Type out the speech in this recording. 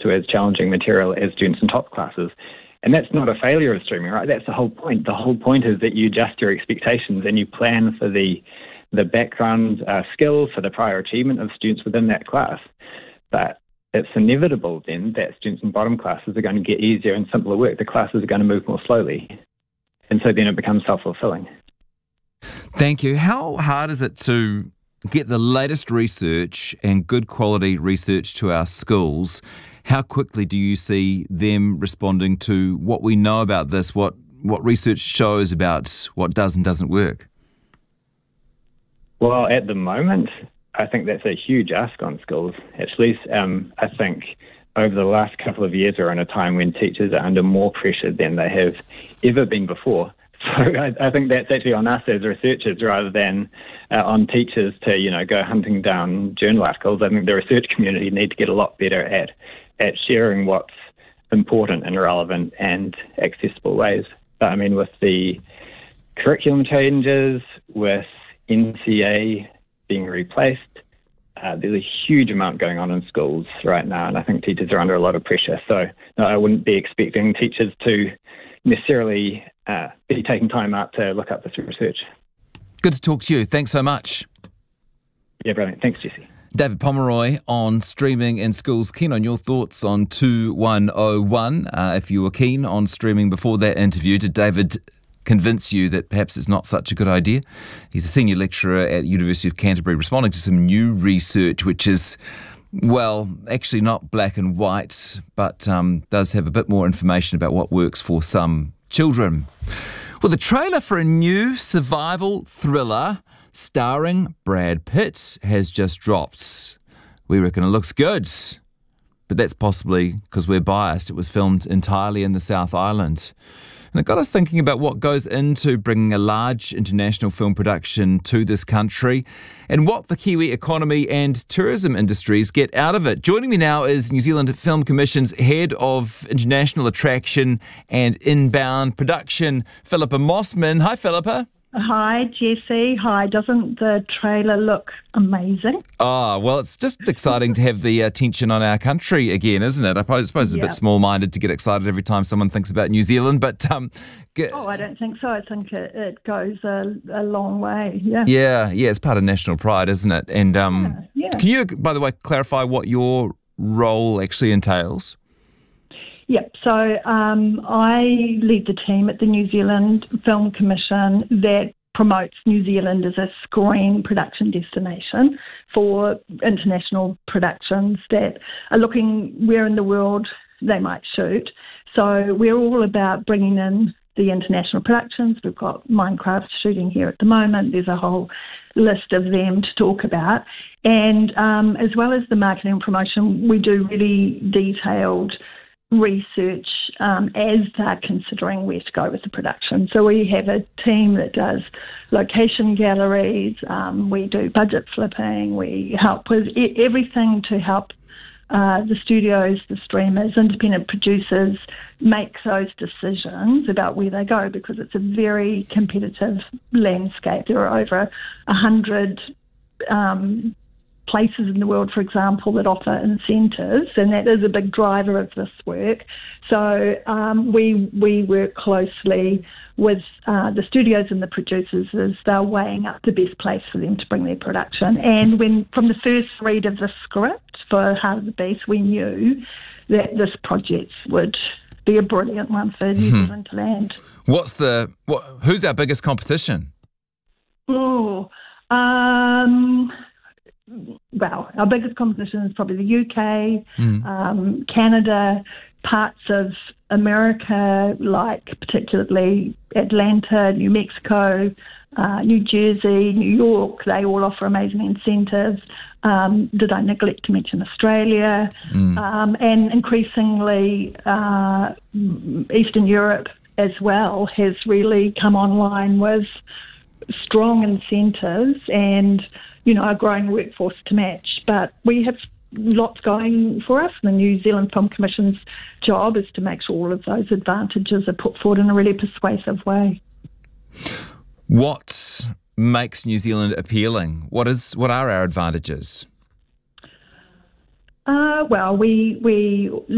to as challenging material as students in top classes. And that's not a failure of streaming, right? That's the whole point. The whole point is that you adjust your expectations and you plan for the background skills, for the prior achievement of students within that class. But it's inevitable then that students in bottom classes are going to get easier and simpler work. The classes are going to move more slowly. And so then it becomes self-fulfilling. Thank you. How hard is it to get the latest research and good quality research to our schools? How quickly do you see them responding to what we know about this, what research shows about what does and doesn't work? Well, at the moment, I think that's a huge ask on schools. Actually, I think over the last couple of years we're in a time when teachers are under more pressure than they have ever been before. So I think that's actually on us as researchers rather than on teachers to, go hunting down journal articles. I think the research community need to get a lot better at sharing what's important and relevant and accessible ways. But I mean, with the curriculum changes, with NCA being replaced, there's a huge amount going on in schools right now, and I think teachers are under a lot of pressure. So no, I wouldn't be expecting teachers to necessarily be taking time out to look up this research. Good to talk to you. Thanks so much. Yeah, brilliant. Thanks, Jesse. David Pomeroy on streaming in schools. Keen on your thoughts on 2101. If you were keen on streaming before that interview, did David convince you that perhaps it's not such a good idea? He's a senior lecturer at the University of Canterbury, responding to some new research which is, well, actually not black and white, but does have a bit more information about what works for some children. Well, the trailer for a new survival thriller starring Brad Pitt has just dropped. We reckon it looks good, but that's possibly because we're biased. It was filmed entirely in the South Island. And it got us thinking about what goes into bringing a large international film production to this country and what the Kiwi economy and tourism industries get out of it. Joining me now is New Zealand Film Commission's Head of International Attraction and Inbound Production, Philippa Mossman. Hi, Philippa. Hi, Jesse. Hi. Doesn't the trailer look amazing? Oh, well, it's just exciting to have the attention on our country again, isn't it? I suppose it's a bit small-minded to get excited every time someone thinks about New Zealand, but... I don't think so. I think it goes a long way, yeah. Yeah, it's part of national pride, isn't it? And Can you, by the way, clarify what your role actually entails? Yep. So I lead the team at the New Zealand Film Commission that promotes New Zealand as a screen production destination for international productions that are looking where in the world they might shoot. So we're all about bringing in the international productions. We've got Minecraft shooting here at the moment. There's a whole list of them to talk about. And as well as the marketing and promotion, we do really detailed research as they're considering where to go with the production. So we have a team that does location galleries, we do budget flipping, we help with everything to help the studios, the streamers, independent producers make those decisions about where they go, because it's a very competitive landscape. There are over 100 places in the world, for example, that offer incentives, and that is a big driver of this work. So we work closely with the studios and the producers as they're weighing up the best place for them to bring their production. And when, from the first read of the script for Heart of the Beast, we knew that this project would be a brilliant one for New Zealand to land. Who's our biggest competition? Well, our biggest competition is probably the UK, Canada, parts of America, like particularly Atlanta, New Mexico, New Jersey, New York. They all offer amazing incentives. Did I neglect to mention Australia? And increasingly, Eastern Europe as well has really come online with strong incentives and a growing workforce to match. But we have lots going for us. The New Zealand Film Commission's job is to make sure all of those advantages are put forward in a really persuasive way. What makes New Zealand appealing? What are our advantages? Well, we